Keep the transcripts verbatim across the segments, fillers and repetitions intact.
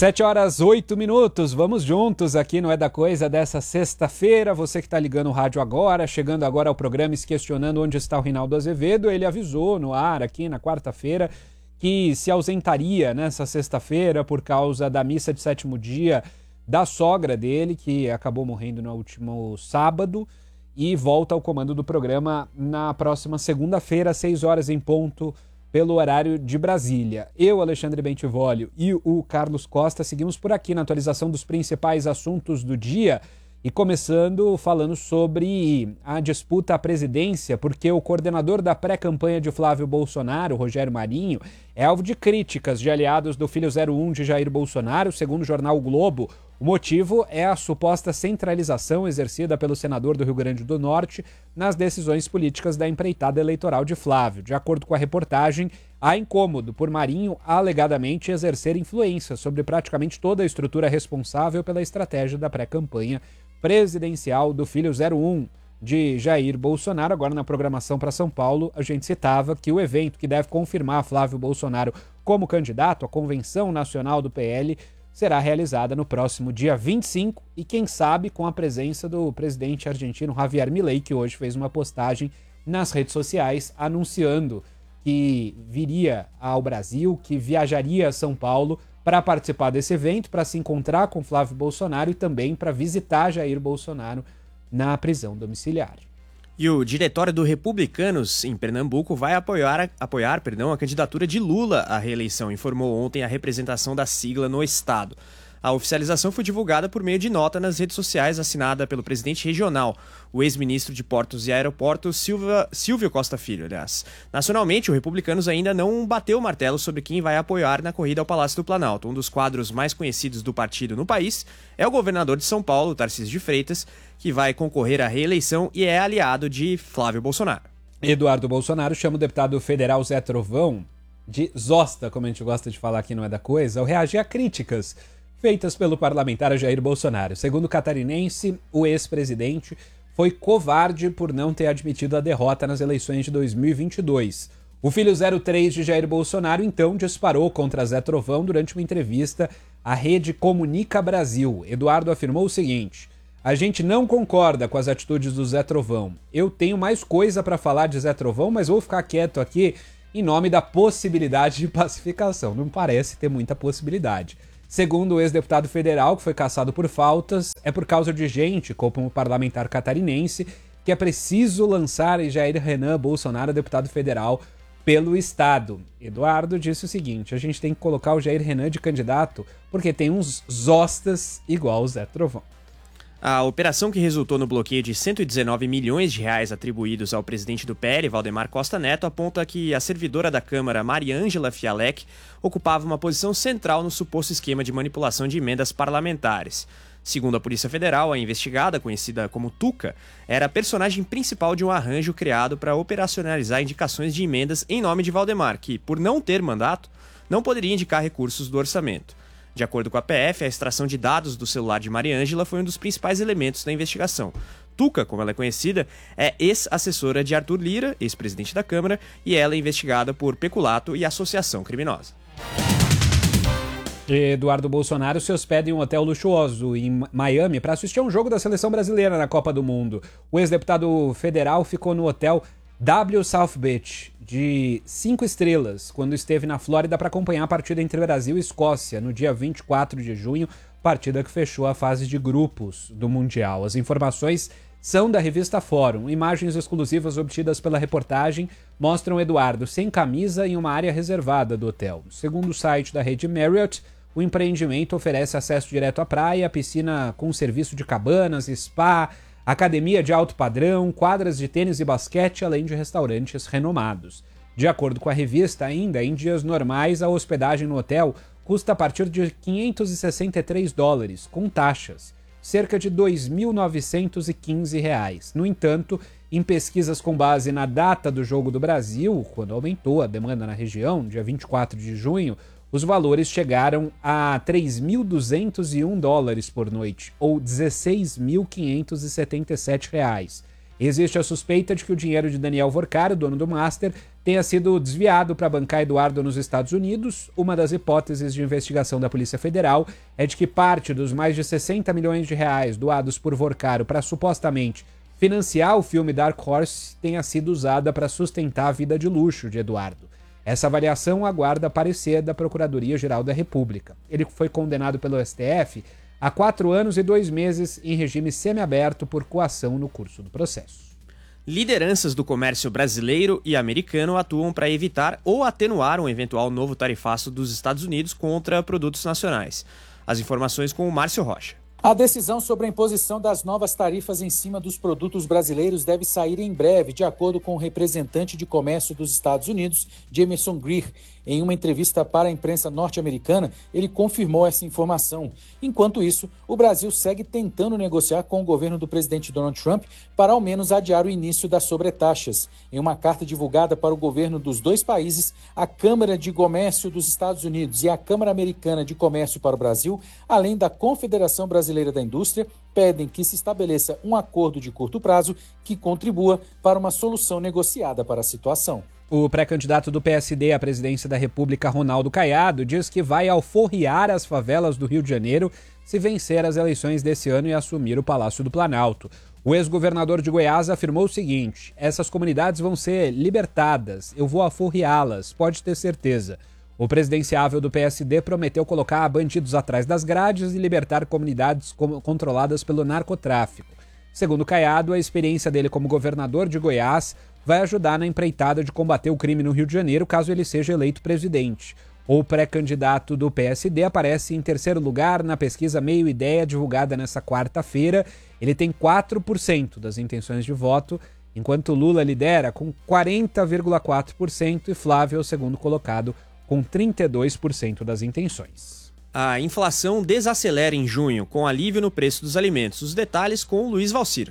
sete horas, oito minutos, vamos juntos aqui no É da Coisa dessa sexta-feira. Você que está ligando o rádio agora, chegando agora ao programa e se questionando onde está o Reinaldo Azevedo, ele avisou no ar aqui na quarta-feira que se ausentaria nessa sexta-feira por causa da missa de sétimo dia da sogra dele, que acabou morrendo no último sábado, e volta ao comando do programa na próxima segunda-feira, às seis horas em ponto, pelo horário de Brasília. Eu, Alexandre Bentivolio e o Carlos Costa seguimos por aqui na atualização dos principais assuntos do dia e começando falando sobre a disputa à presidência, porque o coordenador da pré-campanha de Flávio Bolsonaro, Rogério Marinho, é alvo de críticas de aliados do filho zero um de Jair Bolsonaro, segundo o jornal o Globo. O motivo é a suposta centralização exercida pelo senador do Rio Grande do Norte nas decisões políticas da empreitada eleitoral de Flávio. De acordo com a reportagem, há incômodo por Marinho alegadamente exercer influência sobre praticamente toda a estrutura responsável pela estratégia da pré-campanha presidencial do filho zero um de Jair Bolsonaro. Agora, na programação para São Paulo, a gente citava que o evento que deve confirmar Flávio Bolsonaro como candidato à Convenção Nacional do P L será realizada no próximo dia vinte e cinco e, quem sabe, com a presença do presidente argentino Javier Milei, que hoje fez uma postagem nas redes sociais anunciando que viria ao Brasil, que viajaria a São Paulo para participar desse evento, para se encontrar com Flávio Bolsonaro e também para visitar Jair Bolsonaro na prisão domiciliar. E o diretório do Republicanos em Pernambuco vai apoiar, apoiar perdão, a candidatura de Lula à reeleição, informou ontem a representação da sigla no estado. A oficialização foi divulgada por meio de nota nas redes sociais assinada pelo presidente regional, o ex-ministro de Portos e Aeroportos, Silva, Silvio Costa Filho, aliás. Nacionalmente, o Republicanos ainda não bateu o martelo sobre quem vai apoiar na corrida ao Palácio do Planalto. Um dos quadros mais conhecidos do partido no país é o governador de São Paulo, Tarcísio de Freitas, que vai concorrer à reeleição e é aliado de Flávio Bolsonaro. Eduardo Bolsonaro chama o deputado federal Zé Trovão de zosta, como a gente gosta de falar aqui, não é da coisa, ao reagir a críticas feitas pelo parlamentar Jair Bolsonaro. Segundo o catarinense, o ex-presidente foi covarde por não ter admitido a derrota nas eleições de dois mil e vinte e dois. O filho zero três de Jair Bolsonaro, então, disparou contra Zé Trovão durante uma entrevista à rede Comunica Brasil. Eduardo afirmou o seguinte: a gente não concorda com as atitudes do Zé Trovão. Eu tenho mais coisa para falar de Zé Trovão, mas vou ficar quieto aqui em nome da possibilidade de pacificação. Não parece ter muita possibilidade. Segundo o ex-deputado federal, que foi cassado por faltas, é por causa de gente, como o parlamentar catarinense, que é preciso lançar Jair Renan Bolsonaro, deputado federal, pelo Estado. Eduardo disse o seguinte: a gente tem que colocar o Jair Renan de candidato porque tem uns zostas igual o Zé Trovão. A operação que resultou no bloqueio de cento e dezenove milhões de reais atribuídos ao presidente do P L, Valdemar Costa Neto, aponta que a servidora da Câmara, Mariângela Fialec, ocupava uma posição central no suposto esquema de manipulação de emendas parlamentares. Segundo a Polícia Federal, a investigada, conhecida como Tuca, era a personagem principal de um arranjo criado para operacionalizar indicações de emendas em nome de Valdemar, que, por não ter mandato, não poderia indicar recursos do orçamento. De acordo com a P F, a extração de dados do celular de Mariângela foi um dos principais elementos da investigação. Tuca, como ela é conhecida, é ex-assessora de Arthur Lira, ex-presidente da Câmara, e ela é investigada por peculato e associação criminosa. Eduardo Bolsonaro se hospeda em um hotel luxuoso em Miami para assistir a um jogo da seleção brasileira na Copa do Mundo. O ex-deputado federal ficou no hotel W South Beach, de cinco estrelas, quando esteve na Flórida para acompanhar a partida entre Brasil e Escócia, no dia vinte e quatro de junho, partida que fechou a fase de grupos do Mundial. As informações são da revista Fórum. Imagens exclusivas obtidas pela reportagem mostram Eduardo sem camisa em uma área reservada do hotel. Segundo o site da rede Marriott, o empreendimento oferece acesso direto à praia, piscina com serviço de cabanas, spa, academia de alto padrão, quadras de tênis e basquete, além de restaurantes renomados. De acordo com a revista, ainda em dias normais, a hospedagem no hotel custa a partir de quinhentos e sessenta e três dólares, com taxas, cerca de dois mil novecentos e quinze reais. No entanto, em pesquisas com base na data do Jogo do Brasil, quando aumentou a demanda na região, dia vinte e quatro de junho, os valores chegaram a três mil duzentos e um dólares por noite, ou dezesseis mil quinhentos e setenta e sete reais. Existe a suspeita de que o dinheiro de Daniel Vorcari, dono do Master, tenha sido desviado para bancar Eduardo nos Estados Unidos. Uma das hipóteses de investigação da Polícia Federal é de que parte dos mais de sessenta milhões de reais doados por Vorcari para supostamente financiar o filme Dark Horse tenha sido usada para sustentar a vida de luxo de Eduardo. Essa avaliação aguarda parecer da Procuradoria-Geral da República. Ele foi condenado pelo S T F a quatro anos e dois meses em regime semiaberto por coação no curso do processo. Lideranças do comércio brasileiro e americano atuam para evitar ou atenuar um eventual novo tarifaço dos Estados Unidos contra produtos nacionais. As informações com o Márcio Rocha. A decisão sobre a imposição das novas tarifas em cima dos produtos brasileiros deve sair em breve, de acordo com o representante de comércio dos Estados Unidos, Jameson Greer. Em uma entrevista para a imprensa norte-americana, ele confirmou essa informação. Enquanto isso, o Brasil segue tentando negociar com o governo do presidente Donald Trump para ao menos adiar o início das sobretaxas. Em uma carta divulgada para o governo dos dois países, a Câmara de Comércio dos Estados Unidos e a Câmara Americana de Comércio para o Brasil, além da Confederação Brasileira da Indústria, pedem que se estabeleça um acordo de curto prazo que contribua para uma solução negociada para a situação. O pré-candidato do P S D à presidência da República, Ronaldo Caiado, diz que vai alforriar as favelas do Rio de Janeiro se vencer as eleições desse ano e assumir o Palácio do Planalto. O ex-governador de Goiás afirmou o seguinte: essas comunidades vão ser libertadas, eu vou alforriá-las, pode ter certeza. O presidenciável do P S D prometeu colocar bandidos atrás das grades e libertar comunidades controladas pelo narcotráfico. Segundo Caiado, a experiência dele como governador de Goiás vai ajudar na empreitada de combater o crime no Rio de Janeiro caso ele seja eleito presidente. O pré-candidato do P S D aparece em terceiro lugar na pesquisa Meio Ideia divulgada nesta quarta-feira. Ele tem quatro por cento das intenções de voto, enquanto Lula lidera com quarenta vírgula quatro por cento e Flávio é o segundo colocado com trinta e dois por cento das intenções. A inflação desacelera em junho, com alívio no preço dos alimentos. Os detalhes com o Luiz Valcir.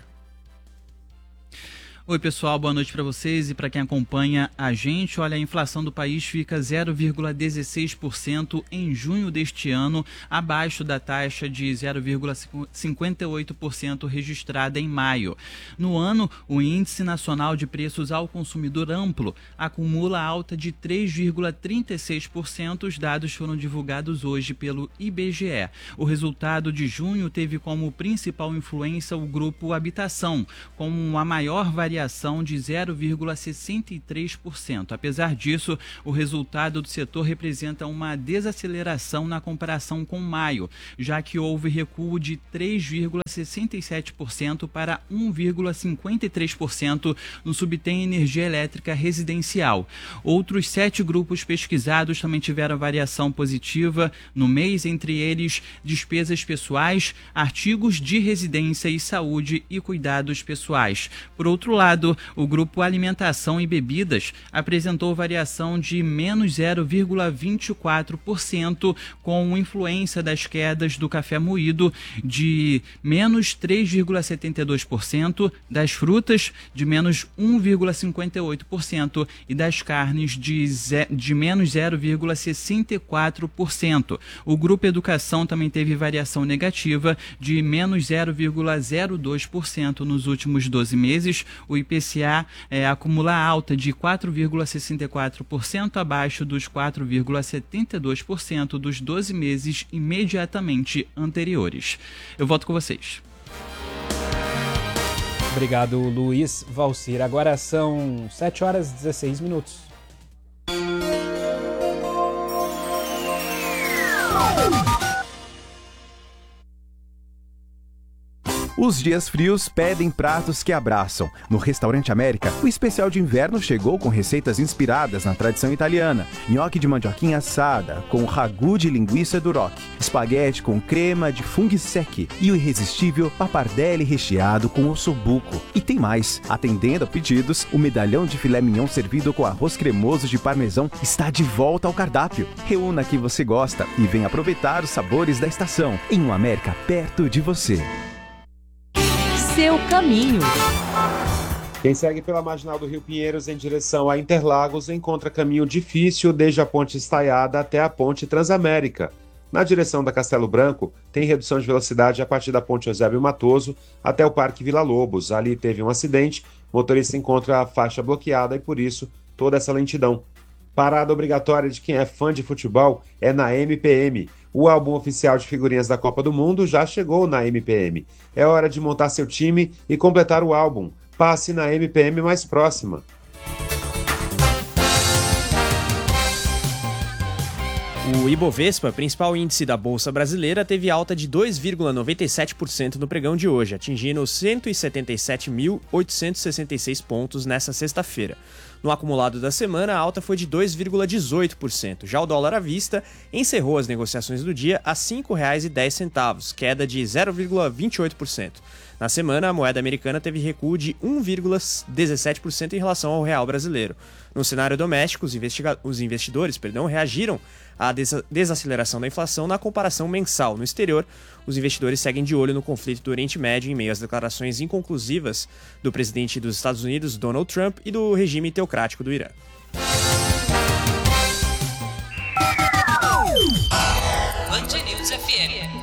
Oi pessoal, boa noite para vocês e para quem acompanha a gente. Olha, a inflação do país fica zero vírgula dezesseis por cento em junho deste ano, abaixo da taxa de zero vírgula cinquenta e oito por cento registrada em maio. No ano, o Índice Nacional de Preços ao Consumidor Amplo acumula alta de três vírgula trinta e seis por cento. Os dados foram divulgados hoje pelo I B G E. O resultado de junho teve como principal influência o grupo Habitação, com a maior variação variação de zero vírgula sessenta e três por cento. Apesar disso, o resultado do setor representa uma desaceleração na comparação com maio, já que houve recuo de três vírgula sessenta e sete por cento para um vírgula cinquenta e três por cento no subtem energia elétrica residencial. Outros sete grupos pesquisados também tiveram variação positiva no mês, entre eles despesas pessoais, artigos de residência e saúde e cuidados pessoais. Por outro lado, o grupo Alimentação e Bebidas apresentou variação de menos zero vírgula vinte e quatro por cento, com influência das quedas do café moído de menos três vírgula setenta e dois por cento, das frutas de menos um vírgula cinquenta e oito por cento e das carnes de, de menos zero vírgula sessenta e quatro por cento. O grupo Educação também teve variação negativa de menos zero vírgula zero dois por cento nos últimos doze meses. O I P C A é, acumula alta de quatro vírgula sessenta e quatro por cento, abaixo dos quatro vírgula setenta e dois por cento dos doze meses imediatamente anteriores. Eu volto com vocês. Obrigado, Luiz Valcir. Agora são sete horas e dezesseis minutos. Os dias frios pedem pratos que abraçam. No Restaurante América, o especial de inverno chegou com receitas inspiradas na tradição italiana. Nhoque de mandioquinha assada, com ragu de linguiça Duroc, espaguete com crema de funghi secchi e o irresistível pappardelle recheado com ossobuco. E tem mais. Atendendo a pedidos, o medalhão de filé mignon servido com arroz cremoso de parmesão está de volta ao cardápio. Reúna que você gosta e venha aproveitar os sabores da estação em um América perto de você. Seu caminho. Quem segue pela Marginal do Rio Pinheiros em direção a Interlagos encontra caminho difícil desde a Ponte Estaiada até a Ponte Transamérica. Na direção da Castelo Branco, tem redução de velocidade a partir da Ponte Eusébio Matoso até o Parque Vila Lobos. Ali teve um acidente, o motorista encontra a faixa bloqueada e, por isso, toda essa lentidão. Parada obrigatória de quem é fã de futebol é na M P M. O álbum oficial de figurinhas da Copa do Mundo já chegou na M P M. É hora de montar seu time e completar o álbum. Passe na M P M mais próxima. O Ibovespa, principal índice da Bolsa Brasileira, teve alta de dois vírgula noventa e sete por cento no pregão de hoje, atingindo cento e setenta e sete mil oitocentos e sessenta e seis pontos nesta sexta-feira. No acumulado da semana, a alta foi de dois vírgula dezoito por cento. Já o dólar à vista encerrou as negociações do dia a cinco reais e dez centavos, queda de zero vírgula vinte e oito por cento. Na semana, a moeda americana teve recuo de um vírgula dezessete por cento em relação ao real brasileiro. No cenário doméstico, os, investiga- os investidores perdão, reagiram à des- desaceleração da inflação na comparação mensal. No exterior, os investidores seguem de olho no conflito do Oriente Médio em meio às declarações inconclusivas do presidente dos Estados Unidos, Donald Trump, e do regime teocrático do Irã. Band News F M.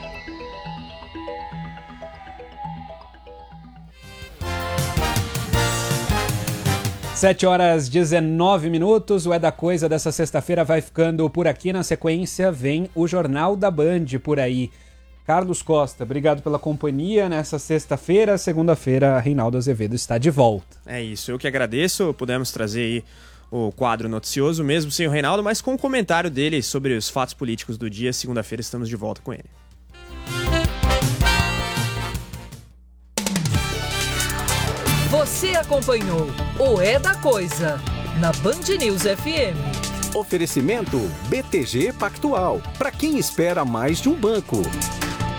sete horas dezenove minutos, o É da Coisa dessa sexta-feira vai ficando por aqui. Na sequência vem o Jornal da Band por aí. Carlos Costa, obrigado pela companhia nessa sexta-feira. Segunda-feira, Reinaldo Azevedo está de volta. É isso, eu que agradeço. Pudemos trazer aí o quadro noticioso, mesmo sem o Reinaldo, mas com o comentário dele sobre os fatos políticos do dia. Segunda-feira estamos de volta com ele. Você acompanhou o É da Coisa na Band News F M. Oferecimento B T G Pactual. Para quem espera mais de um banco.